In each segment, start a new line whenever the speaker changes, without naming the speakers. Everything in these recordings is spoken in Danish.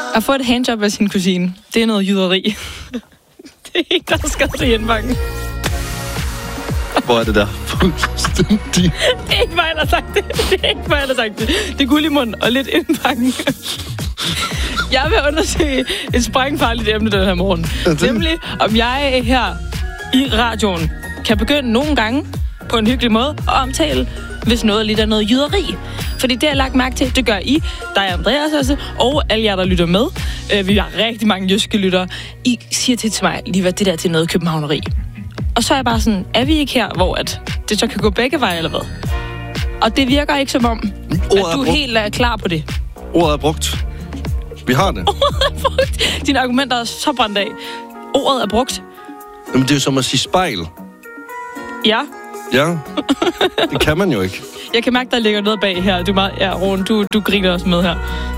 At få et handjob af sin kusine, det er noget jyderi. Det er ikke der, der skal til indbakken.
Hvor er det der? Fuldstændig.
Det er ikke mig, der har sagt det. Det er ikke mig, der har sagt det. Det er guld i munden og lidt indbakken. Jeg vil undersøge et sprængfarligt emne den her morgen. Nemlig, om jeg her i radioen kan begynde nogle gange på en hyggelig måde at omtale, hvis noget lidt er noget jyderi. Fordi det har jeg lagt mærke til, det gør I, dig Andreas også, og alle jer, der lytter med. Vi har rigtig mange jyske lyttere. I siger til mig, lige hvad det der til noget københavneri. Og så er jeg bare sådan, er vi ikke her, hvor at det så kan gå begge veje, eller hvad? Og det virker ikke som om, at du helt er klar på det.
Ordet er brugt. Vi har det.
Ordet er brugt. Dine argumenter er så brændt af. Ordet er brugt.
Jamen, det er jo som at sige spejl.
Ja.
Ja. Det kan man jo ikke.
Jeg kan mærke, der ligger noget bag her. Du er meget, ja, Rune, du griner også med her.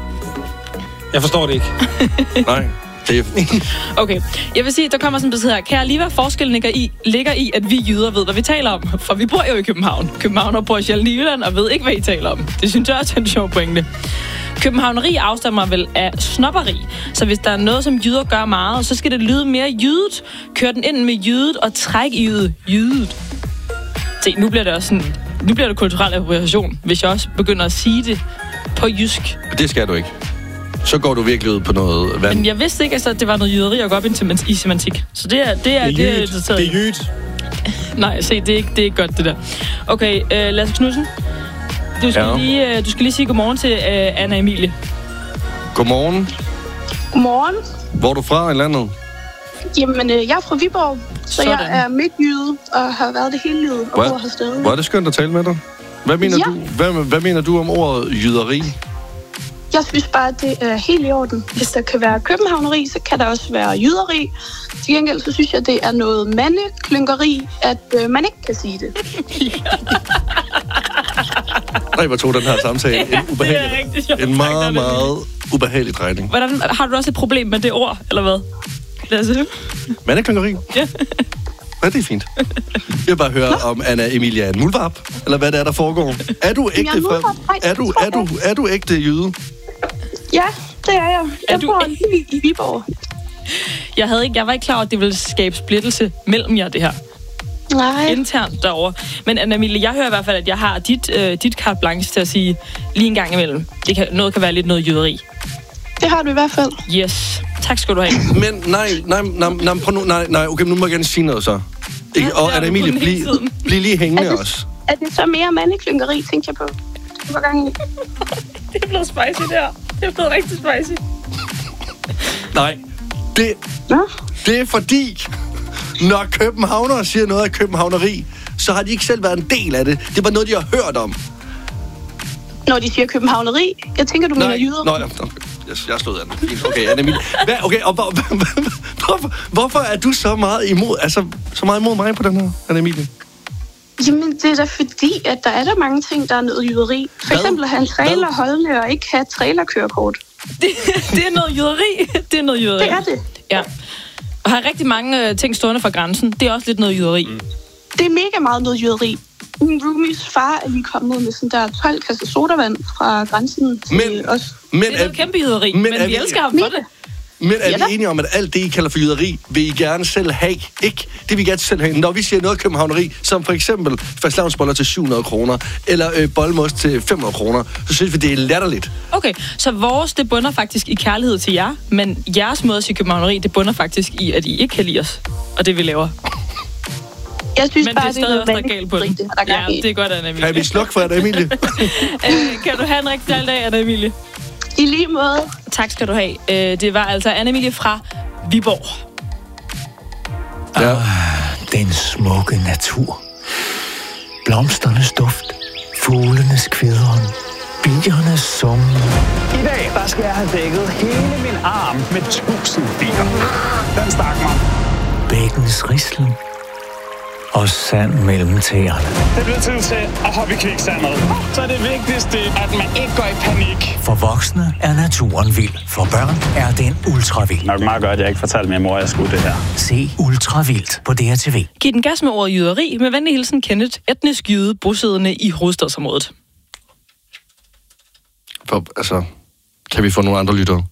Jeg forstår det ikke.
Nej.
Okay, jeg vil sige, der kommer sådan en besked her. Kære Liva, forskellen ligger i, at vi jyder ved, hvad vi taler om. For vi bor jo i København. Københavnere bor sjældent i Jylland og ved ikke, hvad I taler om. Det synes jeg også er en sjov pointe. Københavneri afstammer vel af snobberi. Så hvis der er noget, som jyder gør meget, så skal det lyde mere jydet. Kør den ind med jydet og træk i jydet. Se, nu bliver det også sådan... Nu bliver det kulturel appropriation, hvis jeg også begynder at sige det på jysk.
Det skal du ikke. Så går du virkelig ud på noget vand.
Men jeg vidste ikke, at det var noget jyderi at gå op i semantik. Så det er
jydt.
Nej, se, det er ikke godt, det der. Okay, Lasse Knudsen. Du skal lige sige godmorgen til Anna Emilie.
Godmorgen.
Godmorgen.
Hvor er du fra i landet?
Jamen, jeg er fra Viborg, så sådan. Jeg er midtjyde og har været det hele livet og bor her stadig.
Hvor er det skønt at tale med dig. Hvad mener du om ordet jyderi?
Jeg synes bare, det er helt i orden. Hvis der kan være københavneri, så kan der også være jyderi. Til gengæld så synes jeg, det er noget mandeklynkeri, at man ikke kan sige det.
Nej, hvor tog den her samtale en meget, meget ubehagelig drejning.
Hvordan, har du også et problem med det ord, eller hvad?
Mandeklynkeri?
Ja.
Ja, det er fint. Jeg vil bare høre, om Anna Emilia er en muldvarp, eller hvad det er, der foregår. Er du ægte er du ægte jyde?
Ja, det er jeg. Jeg bor lige i Viborg.
Jeg var ikke klar over, at det ville skabe splittelse mellem jer, det her.
Nej.
Internt derovre. Men Anna Emilie, jeg hører i hvert fald, at jeg har dit carte blanche til at sige lige en gang imellem. Noget kan være lidt noget jyderi.
Det har du i hvert fald.
Yes. Tak skal du have.
Men nej, okay, nu må jeg gerne sige noget så. Ikke?
Ja,
og Anna Emilie, bliv lige hængende også.
Er det så mere mandeklynkeri, tænker jeg på?
Det er blevet spicy der. Det er blevet rigtig spicy.
Nej, det er fordi, når københavnere siger noget af københavneri, så har de ikke selv været en del af det. Det er bare noget, de har hørt om.
Når de siger københavneri? Jeg tænker, du mener jyder.
Nej, jeg slået af den. Okay, Anna Emilie. Okay, og hvorfor er du så meget imod mig på den her, Anna Emilie?
Jamen, det er da fordi, at der er mange ting, der er noget jyderi. For eksempel at have en trailer holdende og ikke have trailerkørekort.
Det er noget jyderi. Det er noget jyderi.
Det er det.
Ja. Og har rigtig mange ting stående fra grænsen. Det er også lidt noget jyderi.
Det er mega meget noget jyderi. Min roomies far er lige kommet med sådan der 12 kasser sodavand fra grænsen til os.
Det er noget kæmpe jyderi, men vi elsker ham for det.
Men er vi enige om, at alt det, I kalder for jyderi, vil I gerne selv have? Ikke? Det vil I gerne selv have. Når vi siger noget københavneri, som for eksempel fastelavnsboller til 700 kroner, eller boldmos til 500 kroner, så synes vi, det er latterligt.
Okay, så vores, det bunder faktisk i kærlighed til jer, men jeres måde at sige københavneri, det bunder faktisk i, at I ikke kan lide os, og det vi laver.
Jeg synes
men
bare,
det er stadig også, der er galt på den. Ja, det er godt, Anna Emilie.
Kan vi slukke for Anna Emilie?
Kan du have en rigtig dejlig dag, Anna Emilie?
I lige måde.
Tak skal du have. Det var altså Anna Emilie fra Viborg.
Ja. Den smukke natur. Blomsternes duft. Fuglenes kvidren. Biernes summen.
I dag, der skal jeg have dækket hele min arm med 1000 bier. Den stak mig.
Bækkens rislen. Og sand mellem tæerne.
Det bliver tid til at hoppe i kviksandet. Så er det vigtigste, at man ikke går i panik.
For voksne er naturen vild. For børn er den ultravild.
Nok meget godt, at jeg ikke fortalte min mor, at jeg skulle det her.
Se Ultravildt på DRTV.
Giv den gas med ordet jyderi med venlig hilsen Kenneth, etnisk jyde, bosiddende i hovedstadsområdet.
Kan vi få nogle andre lyttere?